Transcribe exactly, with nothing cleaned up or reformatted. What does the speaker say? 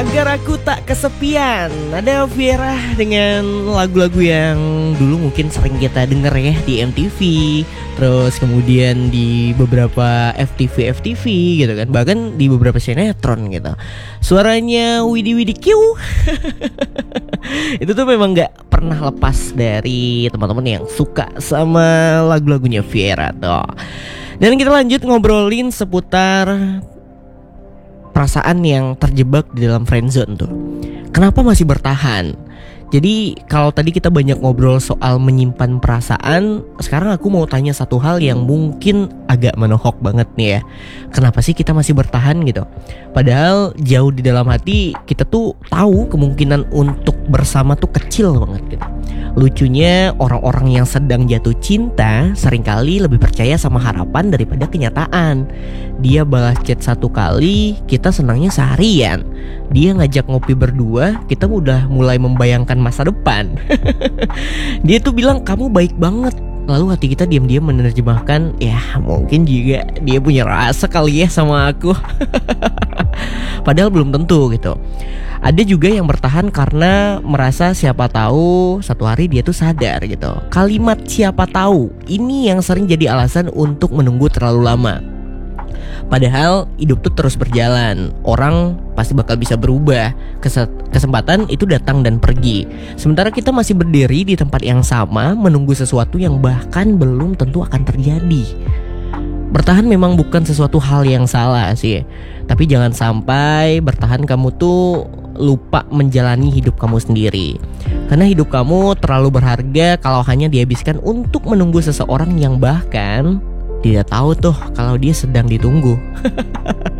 Agar aku tak kesepian. Ada Viera dengan lagu-lagu yang dulu mungkin sering kita denger ya di M T V, terus kemudian di beberapa F T V F T V gitu kan, bahkan di beberapa sinetron gitu. Suaranya Widi Widi Q. Itu tuh memang gak pernah lepas dari teman-teman yang suka sama lagu-lagunya Viera tuh. Dan kita lanjut ngobrolin seputar perasaan yang terjebak di dalam friendzone tuh. Kenapa masih bertahan? Jadi kalau tadi kita banyak ngobrol soal menyimpan perasaan, sekarang aku mau tanya satu hal yang mungkin agak menohok banget nih ya. Kenapa sih kita masih bertahan gitu? Padahal jauh di dalam hati kita tuh tahu kemungkinan untuk bersama tuh kecil banget gitu. Lucunya orang-orang yang sedang jatuh cinta seringkali lebih percaya sama harapan daripada kenyataan. Dia balas chat satu kali, kita senangnya seharian. Dia ngajak ngopi berdua, kita udah mulai membayangkan masa depan. Dia tuh bilang kamu baik banget. Lalu hati kita diam-diam menerjemahkan, ya mungkin juga dia punya rasa kali ya sama aku. Padahal belum tentu gitu. Ada juga yang bertahan karena merasa siapa tahu satu hari dia tuh sadar gitu. Kalimat siapa tahu ini yang sering jadi alasan untuk menunggu terlalu lama. Padahal hidup tuh terus berjalan. Orang pasti bakal bisa berubah. Kesempatan itu datang dan pergi. Sementara kita masih berdiri di tempat yang sama, menunggu sesuatu yang bahkan belum tentu akan terjadi. Bertahan memang bukan sesuatu hal yang salah sih. Tapi jangan sampai bertahan kamu tuh lupa menjalani hidup kamu sendiri. Karena hidup kamu terlalu berharga kalau hanya dihabiskan untuk menunggu seseorang yang bahkan tidak tahu tuh kalau dia sedang ditunggu.